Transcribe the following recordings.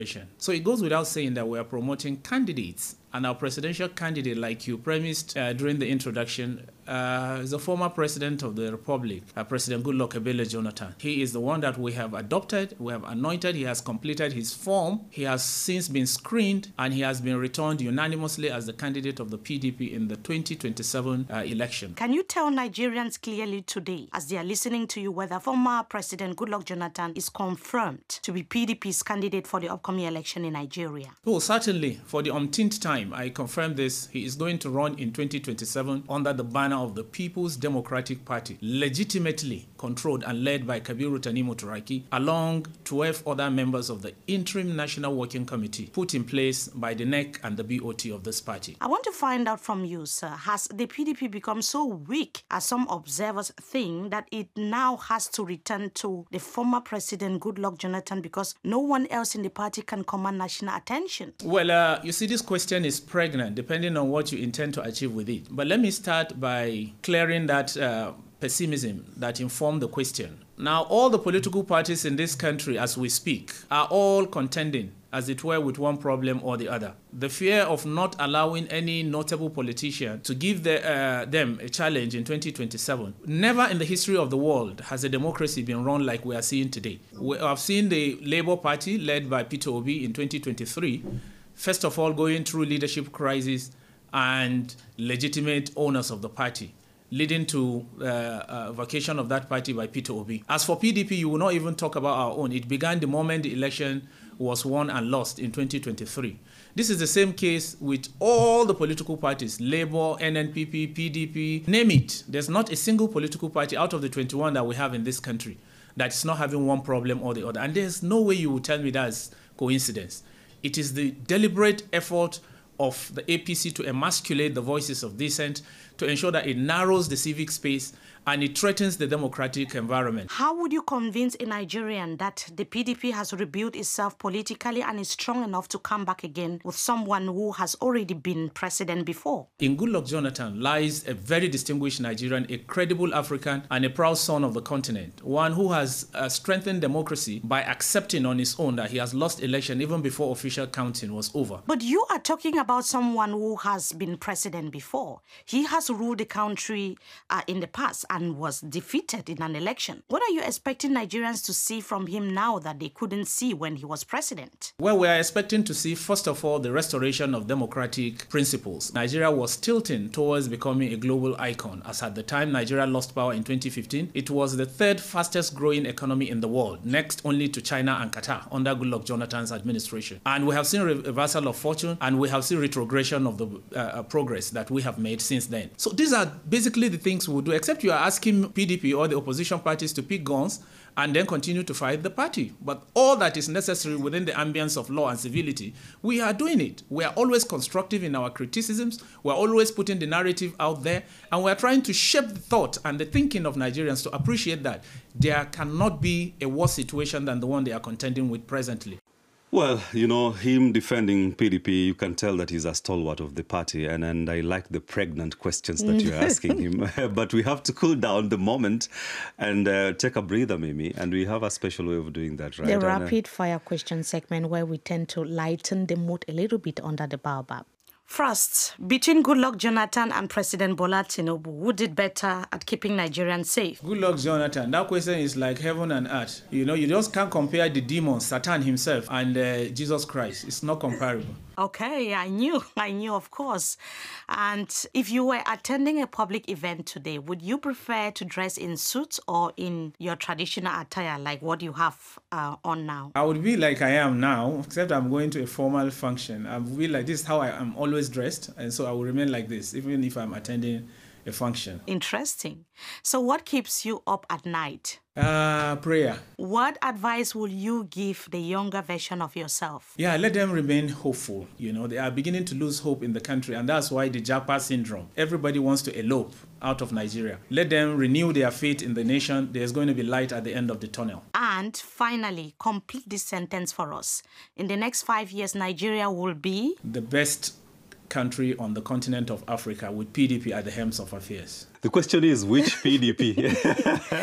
So it goes without saying that we are promoting candidates, and our presidential candidate, like you premised during the introduction, is the former president of the Republic, President Goodluck Ebele Jonathan. He is the one that we have adopted, we have anointed, he has completed his form, he has since been screened, and he has been returned unanimously as the candidate of the PDP in the 2027 election. Can you tell Nigerians clearly today, as they are listening to you, whether former President Goodluck Jonathan is confirmed to be PDP's candidate for the upcoming election in Nigeria? Oh, certainly. For the umpteenth time, I confirm this. He is going to run in 2027 under the banner of the People's Democratic Party, legitimately controlled and led by Kabiru Tanimu Turaki, along 12 other members of the Interim National Working Committee put in place by the NEC and the BOT of this party. I want to find out from you, sir, has the PDP become so weak, as some observers think, that it now has to return to the former President Goodluck Jonathan because no one else in the party can command national attention? Well, you see, this question is pregnant, depending on what you intend to achieve with it. But let me start by clearing that pessimism that informed the question. Now, all the political parties in this country, as we speak, are all contending, as it were, with one problem or the other. The fear of not allowing any notable politician to give them a challenge in 2027. Never in the history of the world has a democracy been run like we are seeing today. We have seen the Labour Party, led by Peter Obi in 2023, first of all going through leadership crisis and legitimate owners of the party, leading to vacation of that party by Peter Obi. As for PDP, you will not even talk about our own. It began the moment the election was won and lost in 2023. This is the same case with all the political parties, Labour, NNPP, PDP, name it. There's not a single political party out of the 21 that we have in this country that is not having one problem or the other. And there's no way you will tell me that's coincidence. It is the deliberate effort of the APC to emasculate the voices of dissent, to ensure that it narrows the civic space and it threatens the democratic environment. How would you convince a Nigerian that the PDP has rebuilt itself politically and is strong enough to come back again with someone who has already been president before? In Goodluck Jonathan lies a very distinguished Nigerian, a credible African, and a proud son of the continent, one who has strengthened democracy by accepting on his own that he has lost election even before official counting was over. But you are talking about someone who has been president before. He has ruled the country in the past and was defeated in an election. What are you expecting Nigerians to see from him now that they couldn't see when he was president? Well, we are expecting to see, first of all, the restoration of democratic principles. Nigeria was tilting towards becoming a global icon, as at the time Nigeria lost power in 2015, it was the third fastest growing economy in the world, next only to China and Qatar under Goodluck Jonathan's administration. And we have seen reversal of fortune, and we have seen retrogression of the progress that we have made since then. So these are basically the things we will do, except you are asking PDP or the opposition parties to pick guns and then continue to fight the party. But all that is necessary within the ambience of law and civility, we are doing it. We are always constructive in our criticisms. We are always putting the narrative out there, and we are trying to shape the thought and the thinking of Nigerians to appreciate that there cannot be a worse situation than the one they are contending with presently. Well, you know, him defending PDP, you can tell that he's a stalwart of the party. And I like the pregnant questions that you're asking him. But we have to cool down the moment and take a breather, Mimi. And we have a special way of doing that, right? The rapid fire question segment where we tend to lighten the mood a little bit under the baobab. First, between Goodluck Jonathan and President Bola Tinubu, who did better at keeping Nigerians safe? Goodluck Jonathan, that question is like heaven and earth. You know, you just can't compare the demon, Satan himself, and Jesus Christ. It's not comparable. Okay, I knew, of course. And if you were attending a public event today, would you prefer to dress in suits or in your traditional attire, like what you have on now? I would be like I am now, except I'm going to a formal function. I would be like, this is how I am always dressed, and so I will remain like this, even if I'm attending a function. Interesting. So what keeps you up at night? Prayer. What advice will you give the younger version of yourself? Yeah, let them remain hopeful. You know, they are beginning to lose hope in the country, and that's why the Japa syndrome. Everybody wants to elope out of Nigeria. Let them renew their faith in the nation. There's going to be light at the end of the tunnel. And finally, complete this sentence for us. In the next 5 years, Nigeria will be the best country on the continent of Africa, with PDP at the helm of affairs. The question is, which PDP?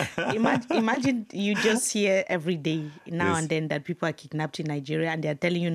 Imagine you just hear every day, now and then, that people are kidnapped in Nigeria and they're telling you